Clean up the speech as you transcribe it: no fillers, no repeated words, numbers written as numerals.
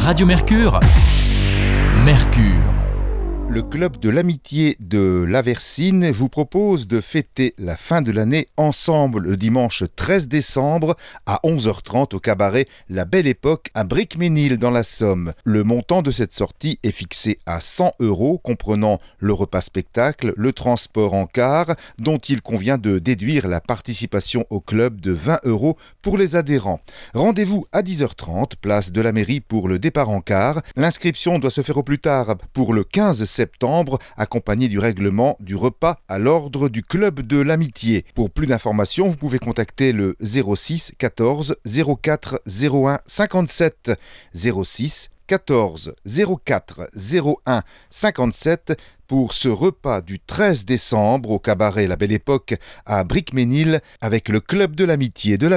Radio Mercure. Mercure. Le club de l'amitié de Laversine vous propose de fêter la fin de l'année ensemble le dimanche 13 décembre à 11h30 au cabaret La Belle Époque à Bricqueménil dans la Somme. Le montant de cette sortie est fixé à 100 € comprenant le repas spectacle, le transport en car dont il convient de déduire la participation au club de 20 € pour les adhérents. Rendez-vous à 10h30, place de la mairie pour le départ en car. L'inscription doit se faire au plus tard pour le 15 septembre, accompagné du règlement du repas à l'ordre du club de l'amitié. Pour plus d'informations, vous pouvez contacter le 06 14 04 01 57 06 14 04 01 57 pour ce repas du 13 décembre au cabaret La Belle Époque à Bricqueménil avec le club de l'amitié de la